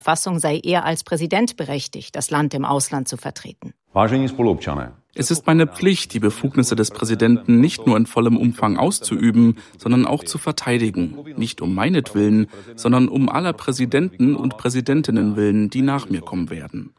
Verfassung sei er als Präsident berechtigt, das Land im Ausland zu vertreten. Es ist meine Pflicht, die Befugnisse des Präsidenten nicht nur in vollem Umfang auszuüben, sondern auch zu verteidigen. Nicht um meinetwillen, sondern um aller Präsidenten und Präsidentinnen willen, die nach mir kommen werden.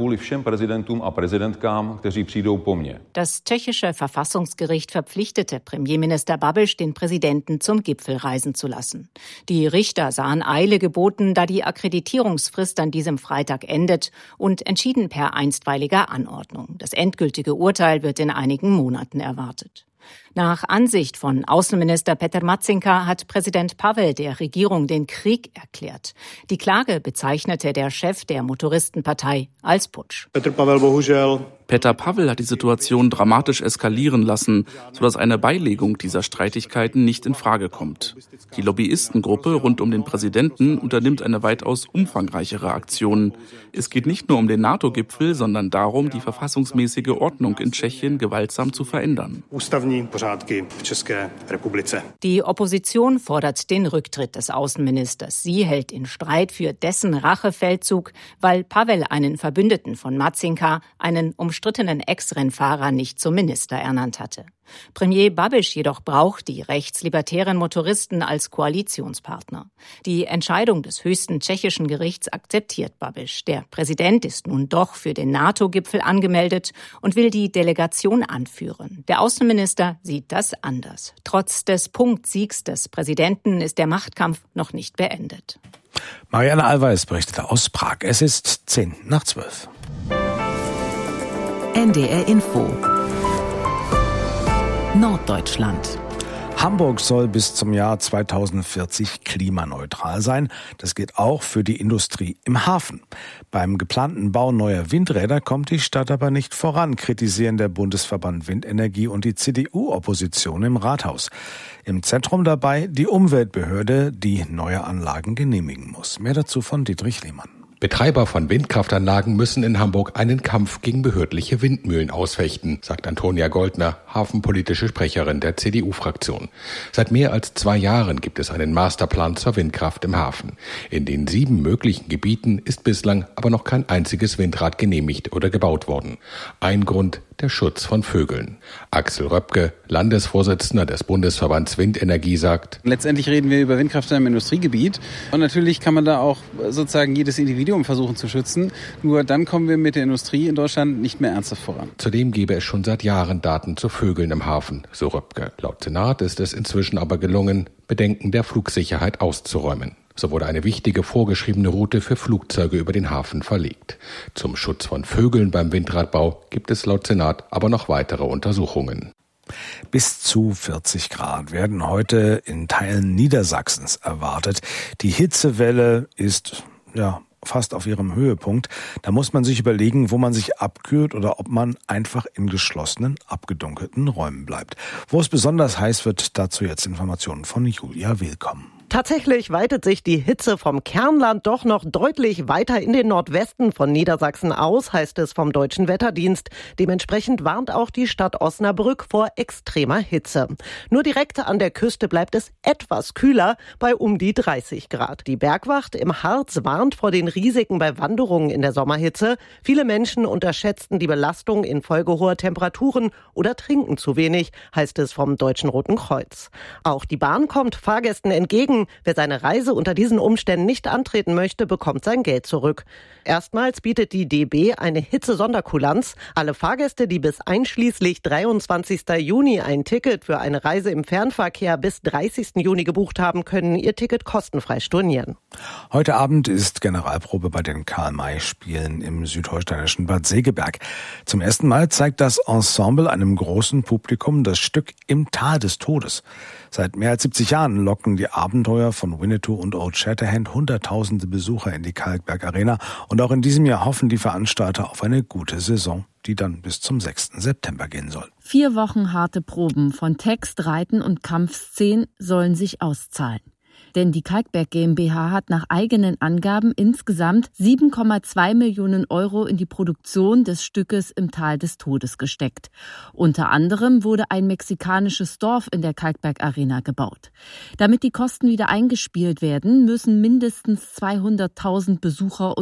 Das tschechische Verfassungsgericht verpflichtete Premierminister Babiš, den Präsidenten zum Gipfel reisen zu lassen. Die Richter sahen Eile geboten, da die Akkreditierungsfrist an diesem Freitag endet, und entschieden per einstweiliger Anordnung. Das endgültige Urteil wird in einigen Monaten erwartet. Nach Ansicht von Außenminister Petr Marcinka hat Präsident Pavel der Regierung den Krieg erklärt. Die Klage bezeichnete der Chef der Motoristenpartei als Putsch. Petr Pavel hat die Situation dramatisch eskalieren lassen, sodass eine Beilegung dieser Streitigkeiten nicht in Frage kommt. Die Lobbyistengruppe rund um den Präsidenten unternimmt eine weitaus umfangreichere Aktion. Es geht nicht nur um den NATO-Gipfel, sondern darum, die verfassungsmäßige Ordnung in Tschechien gewaltsam zu verändern. Die Opposition fordert den Rücktritt des Außenministers. Sie hält in Streit für dessen Rachefeldzug, weil Pavel einen Verbündeten von Marcinka, einen umstrittenen Ex-Rennfahrer, nicht zum Minister ernannt hatte. Premier Babiš jedoch braucht die rechtslibertären Motoristen als Koalitionspartner. Die Entscheidung des höchsten tschechischen Gerichts akzeptiert Babiš. Der Präsident ist nun doch für den NATO-Gipfel angemeldet und will die Delegation anführen. Der Außenminister sieht das anders. Trotz des Punktsiegs des Präsidenten ist der Machtkampf noch nicht beendet. Marianne Allweis berichtete aus Prag. Es ist 10:10. NDR Info Norddeutschland. Hamburg soll bis zum Jahr 2040 klimaneutral sein. Das gilt auch für die Industrie im Hafen. Beim geplanten Bau neuer Windräder kommt die Stadt aber nicht voran, kritisieren der Bundesverband Windenergie und die CDU-Opposition im Rathaus. Im Zentrum dabei die Umweltbehörde, die neue Anlagen genehmigen muss. Mehr dazu von Dietrich Lehmann. Betreiber von Windkraftanlagen müssen in Hamburg einen Kampf gegen behördliche Windmühlen ausfechten, sagt Antonia Goldner, hafenpolitische Sprecherin der CDU-Fraktion. Seit mehr als 2 Jahren gibt es einen Masterplan zur Windkraft im Hafen. In den 7 möglichen Gebieten ist bislang aber noch kein einziges Windrad genehmigt oder gebaut worden. Ein Grund: der Schutz von Vögeln. Axel Röpke, Landesvorsitzender des Bundesverbands Windenergie, sagt: Letztendlich reden wir über Windkraft in einem Industriegebiet. Und natürlich kann man da auch sozusagen jedes Individuum versuchen zu schützen. Nur dann kommen wir mit der Industrie in Deutschland nicht mehr ernsthaft voran. Zudem gebe es schon seit Jahren Daten zu Vögeln im Hafen, so Röpke. Laut Senat ist es inzwischen aber gelungen, Bedenken der Flugsicherheit auszuräumen. So wurde eine wichtige vorgeschriebene Route für Flugzeuge über den Hafen verlegt. Zum Schutz von Vögeln beim Windradbau gibt es laut Senat aber noch weitere Untersuchungen. Bis zu 40 Grad werden heute in Teilen Niedersachsens erwartet. Die Hitzewelle ist fast auf ihrem Höhepunkt. Da muss man sich überlegen, wo man sich abkühlt oder ob man einfach in geschlossenen, abgedunkelten Räumen bleibt. Wo es besonders heiß wird, dazu jetzt Informationen von Julia Willkomm. Tatsächlich weitet sich die Hitze vom Kernland doch noch deutlich weiter in den Nordwesten von Niedersachsen aus, heißt es vom Deutschen Wetterdienst. Dementsprechend warnt auch die Stadt Osnabrück vor extremer Hitze. Nur direkt an der Küste bleibt es etwas kühler, bei um die 30 Grad. Die Bergwacht im Harz warnt vor den Risiken bei Wanderungen in der Sommerhitze. Viele Menschen unterschätzten die Belastung infolge hoher Temperaturen oder trinken zu wenig, heißt es vom Deutschen Roten Kreuz. Auch die Bahn kommt Fahrgästen entgegen. Wer seine Reise unter diesen Umständen nicht antreten möchte, bekommt sein Geld zurück. Erstmals bietet die DB eine Hitze-Sonderkulanz. Alle Fahrgäste, die bis einschließlich 23. Juni ein Ticket für eine Reise im Fernverkehr bis 30. Juni gebucht haben, können ihr Ticket kostenfrei stornieren. Heute Abend ist Generalprobe bei den Karl-May-Spielen im südholsteinischen Bad Segeberg. Zum ersten Mal zeigt das Ensemble einem großen Publikum das Stück Im Tal des Todes. Seit mehr als 70 Jahren locken die Abenteuer von Winnetou und Old Shatterhand hunderttausende Besucher in die Kalkberg Arena. Und auch in diesem Jahr hoffen die Veranstalter auf eine gute Saison, die dann bis zum 6. September gehen soll. 4 Wochen harte Proben von Text, Reiten und Kampfszenen sollen sich auszahlen. Denn die Kalkberg GmbH hat nach eigenen Angaben insgesamt 7,2 Millionen Euro in die Produktion des Stückes Im Tal des Todes gesteckt. Unter anderem wurde ein mexikanisches Dorf in der Kalkberg Arena gebaut. Damit die Kosten wieder eingespielt werden, müssen mindestens 200.000 Besucher